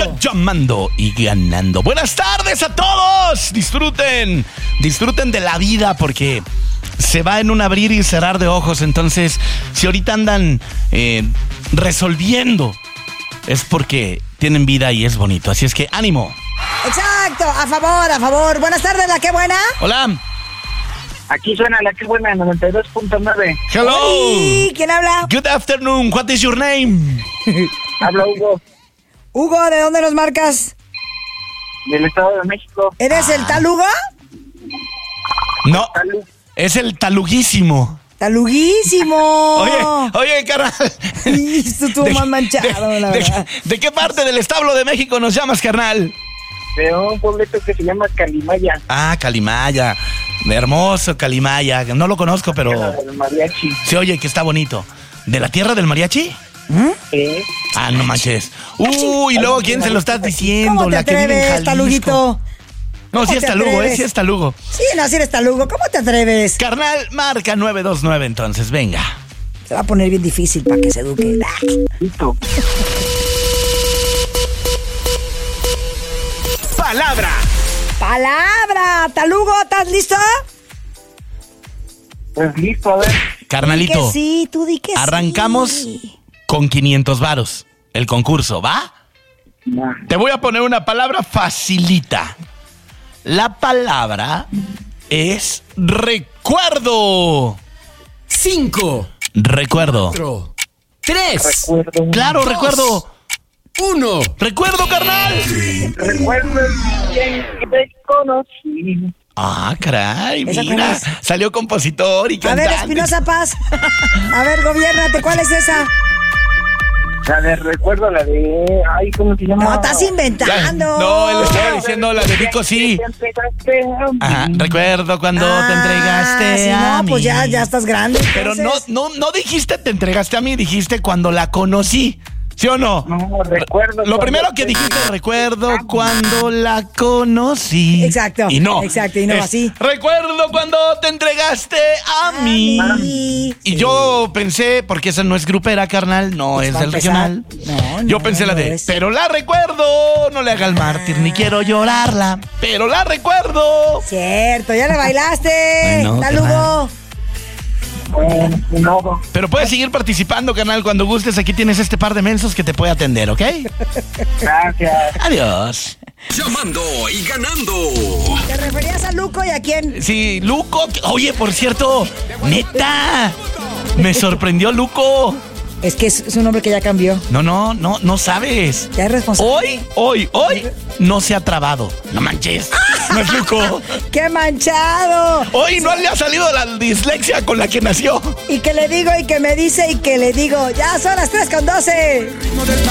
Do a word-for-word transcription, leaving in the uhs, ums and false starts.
Llamando y ganando. Buenas tardes a todos. Disfruten, disfruten de la vida porque se va en un abrir y cerrar de ojos. Entonces, si ahorita andan eh, resolviendo, es porque tienen vida y es bonito. Así es que ánimo. Exacto, a favor, a favor. Buenas tardes, la que buena. Hola. Aquí suena la que buena, noventa y dos punto nueve. Hello. Hey, ¿quién habla? Good afternoon. What is your name? Habla Hugo, Hugo, ¿de dónde nos marcas? del Estado de México. ¿Eres el tal Hugo? No, Salud. es el taluguísimo. Taluguísimo. Oye, oye, carnal. Sí, esto estuvo De- más manchado, de, la de- verdad. ¿De qué parte del establo de México nos llamas, carnal? De un pueblito que se llama Calimaya. Ah, Calimaya. Hermoso Calimaya. No lo conozco, pero El mariachi. se oye que está bonito. ¿De la tierra del mariachi? Sí. Ah, no manches. Uy, y luego, ¿quién se lo estás diciendo? ¿Cómo te La que vive en atreves, Jalisco. taluguito? No, sí ¿Cómo es te talugo, ¿eh? atreves? Sí es talugo. Sí, no, si eres talugo. ¿Cómo te atreves? Carnal, marca nueve dos nueve entonces, venga. Se va a poner bien difícil para que se eduque. Listo. Palabra. Palabra. Talugo, ¿estás listo? Pues listo, a ver. Carnalito, Que sí, tú di que arrancamos sí. con quinientos varos. El concurso, ¿va? Ya. Te voy a poner una palabra facilita. La palabra es recuerdo. Cinco, Recuerdo. cuatro, tres, Recuerdo. Claro, Dos. recuerdo. uno. Recuerdo, carnal. Recuerdo el día que te conocí. Ah, caray, ¿Esa mira. cuál es? Salió compositor y A cantante. ver, Espinosa Paz. A ver, gobiérnate, ¿cuál es esa? La de recuerdo, la de... Ay, ¿cómo se llama? No, estás Ya, inventando. No, él estaba diciendo la de Vico, sí. Ajá, recuerdo cuando Ah, te entregaste si a no, mí. pues ya, ya estás grande. Pero no, entonces. no, no dijiste te entregaste a mí, dijiste cuando la conocí. ¿Sí o no? No, recuerdo Lo cuando primero que te dijiste, entregaste recuerdo a mí. cuando la conocí. Exacto, Y no. exacto, y no, Es, así. Recuerdo cuando te entregaste a, A mí. mí. Y Sí. yo pensé, porque esa no es grupera, carnal, no Pues es va a del empezar. regional. No, no, yo pensé la no de, es. pero la recuerdo, no le haga el mártir, ni quiero llorarla, pero la recuerdo. Cierto, ya le bailaste. Ay, no, Talugo. Bueno, no. Pero puedes seguir participando, carnal, cuando gustes. Aquí tienes este par de mensos que te puede atender, ¿ok? Gracias. Adiós. Llamando y ganando. ¿Te referías a Luco y a quién? Sí, Luco. Oye, por cierto, neta, me sorprendió Luco. Es que es, es un hombre que ya cambió. No, no, no, no sabes. Ya es responsable. Hoy, hoy, hoy no se ha trabado. No manches. No es Luco. ¡Qué manchado! Hoy no le ha salido la dislexia con la que nació. Y que le digo y que me dice y que le digo. Ya son las tres con doce.